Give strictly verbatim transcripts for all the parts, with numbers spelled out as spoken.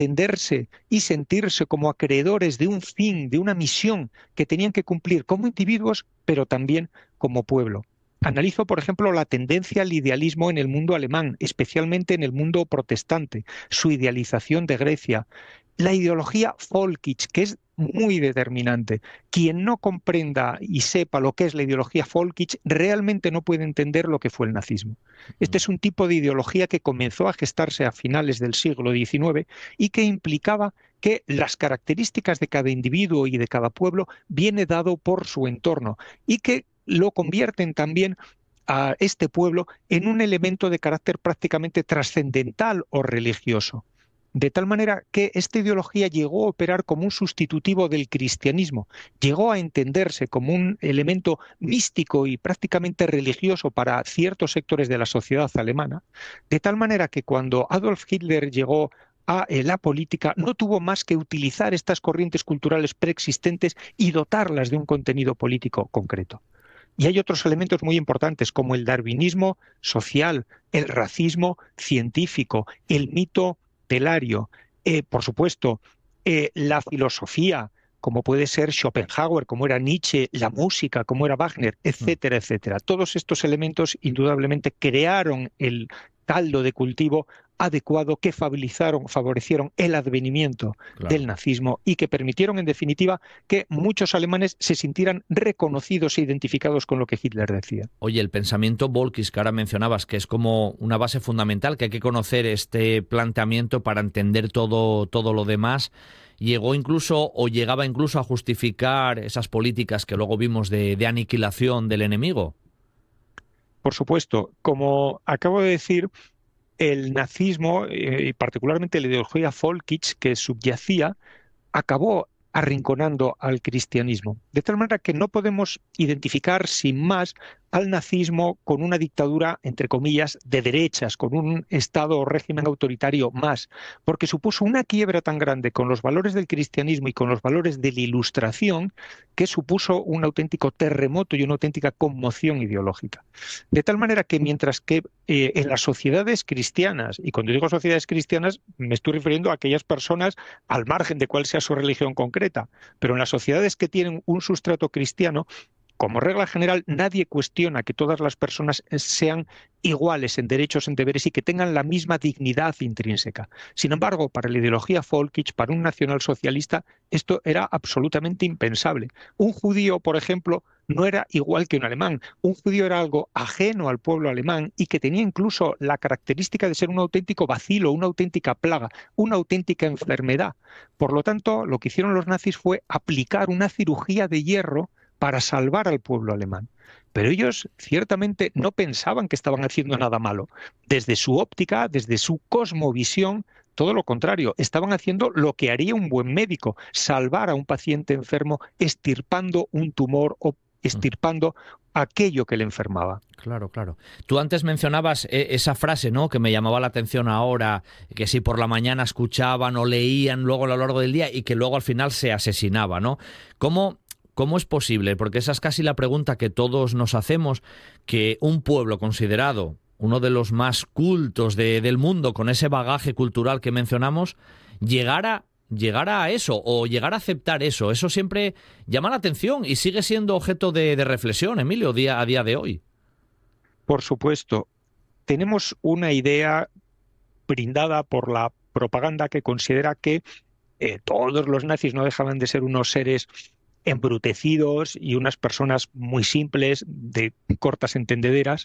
entenderse y sentirse como acreedores de un fin, de una misión que tenían que cumplir como individuos, pero también como pueblo. Analizo, por ejemplo, la tendencia al idealismo en el mundo alemán, especialmente en el mundo protestante, su idealización de Grecia, la ideología Völkisch, que es muy determinante. Quien no comprenda y sepa lo que es la ideología Völkisch realmente no puede entender lo que fue el nazismo. Este es un tipo de ideología que comenzó a gestarse a finales del siglo diecinueve y que implicaba que las características de cada individuo y de cada pueblo viene dado por su entorno y que lo convierten también a este pueblo en un elemento de carácter prácticamente trascendental o religioso. De tal manera que esta ideología llegó a operar como un sustitutivo del cristianismo, llegó a entenderse como un elemento místico y prácticamente religioso para ciertos sectores de la sociedad alemana, de tal manera que cuando Adolf Hitler llegó a eh, la política, no tuvo más que utilizar estas corrientes culturales preexistentes y dotarlas de un contenido político concreto. Y hay otros elementos muy importantes como el darwinismo social, el racismo científico, el mito telario, eh, por supuesto, eh, la filosofía, como puede ser Schopenhauer, como era Nietzsche, la música, como era Wagner, Mm, etcétera, etcétera. Todos estos elementos indudablemente crearon el caldo de cultivo adecuado que favorecieron, favorecieron el advenimiento del claro. nazismo y que permitieron, en definitiva, que muchos alemanes se sintieran reconocidos e identificados con lo que Hitler decía. Oye, el pensamiento Volkis que ahora mencionabas, que es como una base fundamental, que hay que conocer este planteamiento para entender todo, todo lo demás, llegó incluso o llegaba incluso a justificar esas políticas que luego vimos de, de aniquilación del enemigo. Por supuesto, como acabo de decir, el nazismo, eh, y particularmente la ideología Völkisch que subyacía, acabó arrinconando al cristianismo. De tal manera que no podemos identificar sin más al nazismo con una dictadura, entre comillas, de derechas, con un Estado o régimen autoritario más, porque supuso una quiebra tan grande con los valores del cristianismo y con los valores de la Ilustración que supuso un auténtico terremoto y una auténtica conmoción ideológica. De tal manera que mientras que eh, en las sociedades cristianas, y cuando digo sociedades cristianas me estoy refiriendo a aquellas personas al margen de cuál sea su religión concreta, pero en las sociedades que tienen un sustrato cristiano, como regla general, nadie cuestiona que todas las personas sean iguales en derechos, en deberes y que tengan la misma dignidad intrínseca. Sin embargo, para la ideología Völkisch, para un nacionalsocialista, esto era absolutamente impensable. Un judío, por ejemplo, no era igual que un alemán. Un judío era algo ajeno al pueblo alemán y que tenía incluso la característica de ser un auténtico bacilo, una auténtica plaga, una auténtica enfermedad. Por lo tanto, lo que hicieron los nazis fue aplicar una cirugía de hierro para salvar al pueblo alemán. Pero ellos ciertamente no pensaban que estaban haciendo nada malo. Desde su óptica, desde su cosmovisión, todo lo contrario, estaban haciendo lo que haría un buen médico, salvar a un paciente enfermo extirpando un tumor o Mm, extirpando aquello que le enfermaba. claro, claro. Tú antes mencionabas eh, esa frase, ¿no? Que me llamaba la atención ahora, que si por la mañana escuchaban o leían luego a lo largo del día y que luego al final se asesinaba, ¿no? ¿Cómo, ¿Cómo es posible? Porque esa es casi la pregunta que todos nos hacemos, que un pueblo considerado uno de los más cultos de, del mundo, con ese bagaje cultural que mencionamos, llegara, llegara a eso o llegara a aceptar eso. Eso siempre llama la atención y sigue siendo objeto de, de reflexión, Emilio, día, a día de hoy. Por supuesto, tenemos una idea brindada por la propaganda que considera que eh, todos los nazis no dejaban de ser unos seres embrutecidos y unas personas muy simples, de cortas entendederas.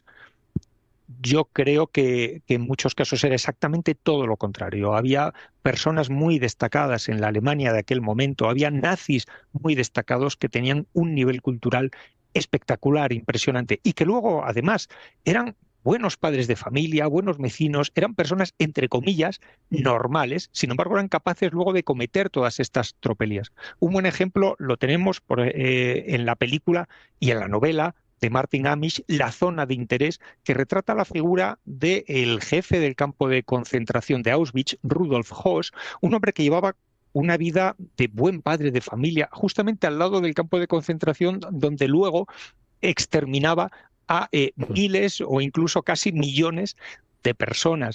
Yo creo que, que en muchos casos era exactamente todo lo contrario. Había personas muy destacadas en la Alemania de aquel momento, había nazis muy destacados que tenían un nivel cultural espectacular, impresionante, y que luego, además, eran buenos padres de familia, buenos vecinos, eran personas, entre comillas, normales, sin embargo, eran capaces luego de cometer todas estas tropelías. Un buen ejemplo lo tenemos por, eh, en la película y en la novela de Martin Amish, La zona de interés, que retrata la figura del jefe del campo de concentración de Auschwitz, Rudolf Höss, un hombre que llevaba una vida de buen padre de familia, justamente al lado del campo de concentración donde luego exterminaba a eh, miles o incluso casi millones de personas.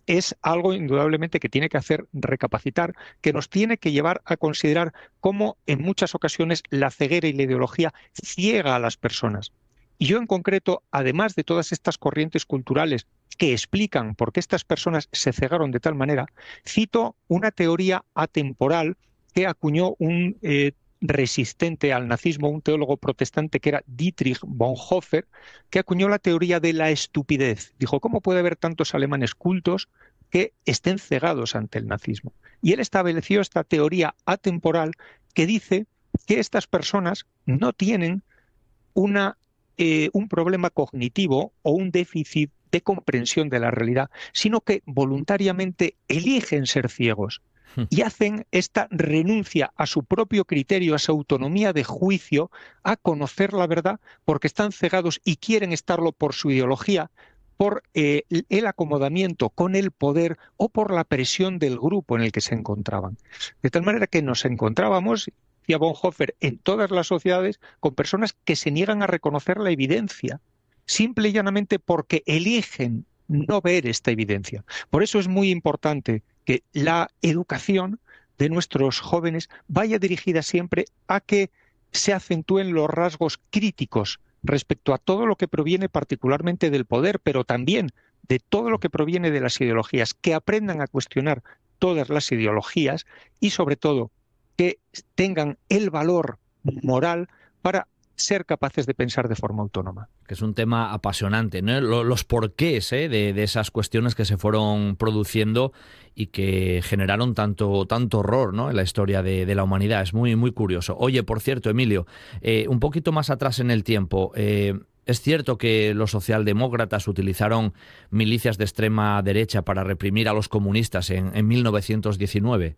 es algo indudablemente que tiene que hacer recapacitar, que nos tiene que llevar a considerar cómo en muchas ocasiones la ceguera y la ideología ciega a las personas. Y yo en concreto, además de todas estas corrientes culturales que explican por qué estas personas se cegaron de tal manera, cito una teoría atemporal que acuñó un eh, resistente al nazismo, un teólogo protestante que era Dietrich Bonhoeffer, que acuñó la teoría de la estupidez. Dijo, ¿cómo puede haber tantos alemanes cultos que estén cegados ante el nazismo? Y él estableció esta teoría atemporal que dice que estas personas no tienen una, eh, un problema cognitivo o un déficit de comprensión de la realidad, sino que voluntariamente eligen ser ciegos y hacen esta renuncia a su propio criterio, a su autonomía de juicio, a conocer la verdad, porque están cegados y quieren estarlo por su ideología, por eh, el acomodamiento con el poder o por la presión del grupo en el que se encontraban. De tal manera que nos encontrábamos, decía Bonhoeffer, en todas las sociedades con personas que se niegan a reconocer la evidencia, simple y llanamente porque eligen no ver esta evidencia. Por eso es muy importante que la educación de nuestros jóvenes vaya dirigida siempre a que se acentúen los rasgos críticos respecto a todo lo que proviene particularmente del poder, pero también de todo lo que proviene de las ideologías, que aprendan a cuestionar todas las ideologías y sobre todo que tengan el valor moral para ser capaces de pensar de forma autónoma. Que es un tema apasionante, ¿no? Los porqués ¿eh? de, de esas cuestiones que se fueron produciendo y que generaron tanto, tanto horror, ¿no? en la historia de, de la humanidad. Es muy, muy curioso. Oye, por cierto, Emilio, eh, un poquito más atrás en el tiempo, eh, ¿es cierto que los socialdemócratas utilizaron milicias de extrema derecha para reprimir a los comunistas en, en mil novecientos diecinueve?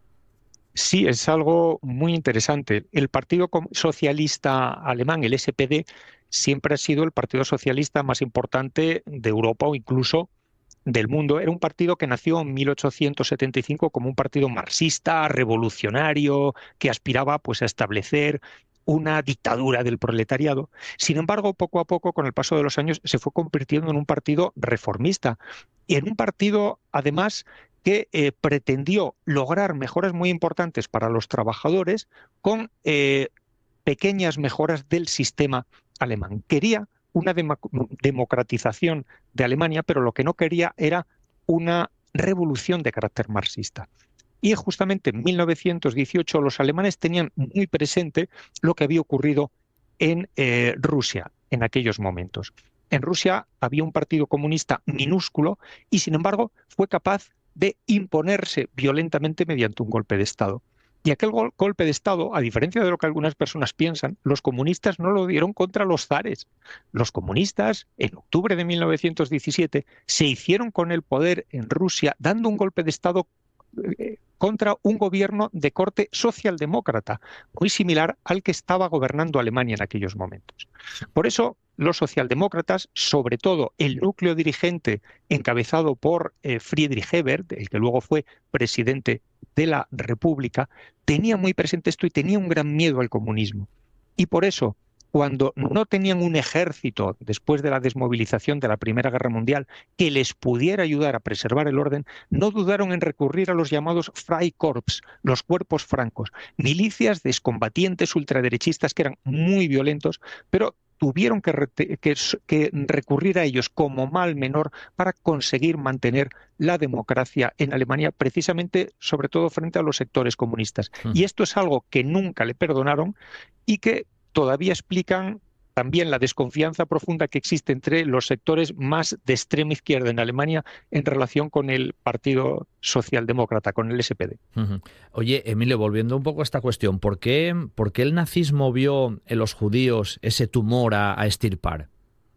Sí, es algo muy interesante. El Partido Socialista Alemán, el S P D, siempre ha sido el partido socialista más importante de Europa o incluso del mundo. Era un partido que nació en mil ochocientos setenta y cinco como un partido marxista, revolucionario, que aspiraba pues, a establecer una dictadura del proletariado. Sin embargo, poco a poco, con el paso de los años, se fue convirtiendo en un partido reformista y en un partido, además, que eh, pretendió lograr mejoras muy importantes para los trabajadores con eh, pequeñas mejoras del sistema alemán. Quería una dem- democratización de Alemania, pero lo que no quería era una revolución de carácter marxista. Y justamente en mil novecientos dieciocho los alemanes tenían muy presente lo que había ocurrido en eh, Rusia en aquellos momentos. En Rusia había un partido comunista minúsculo y, sin embargo, fue capaz de imponerse violentamente mediante un golpe de Estado. Y aquel gol golpe de Estado, a diferencia de lo que algunas personas piensan, los comunistas no lo dieron contra los zares. Los comunistas, en octubre de mil novecientos diecisiete, se hicieron con el poder en Rusia dando un golpe de Estado eh, contra un gobierno de corte socialdemócrata, muy similar al que estaba gobernando Alemania en aquellos momentos. Por eso, los socialdemócratas, sobre todo el núcleo dirigente encabezado por eh, Friedrich Ebert, el que luego fue presidente de la República, tenía muy presente esto y tenía un gran miedo al comunismo. Y por eso, cuando no tenían un ejército después de la desmovilización de la Primera Guerra Mundial que les pudiera ayudar a preservar el orden, no dudaron en recurrir a los llamados Freikorps, los cuerpos francos, milicias de excombatientes ultraderechistas que eran muy violentos, pero tuvieron que, que, que recurrir a ellos como mal menor para conseguir mantener la democracia en Alemania, precisamente, sobre todo, frente a los sectores comunistas. Mm. Y esto es algo que nunca le perdonaron y que todavía explican también la desconfianza profunda que existe entre los sectores más de extrema izquierda en Alemania en relación con el Partido Socialdemócrata, con el S P D. Uh-huh. Oye, Emilio, volviendo un poco a esta cuestión, ¿por qué, por qué el nazismo vio en los judíos ese tumor a, a extirpar?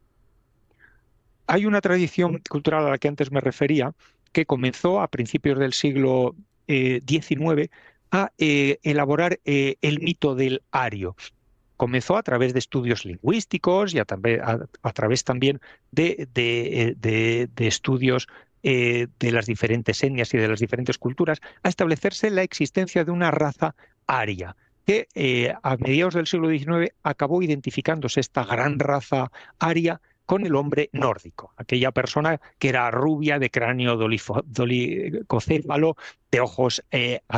Hay una tradición cultural a la que antes me refería que comenzó a principios del siglo eh, diecinueve a eh, elaborar eh, el mito del ario. Comenzó a través de estudios lingüísticos y a, a, a través también de, de, de, de estudios eh, de las diferentes etnias y de las diferentes culturas, a establecerse la existencia de una raza aria, que eh, a mediados del siglo diecinueve acabó identificándose esta gran raza aria con el hombre nórdico, aquella persona que era rubia, de cráneo dolicocéfalo, de ojos eh,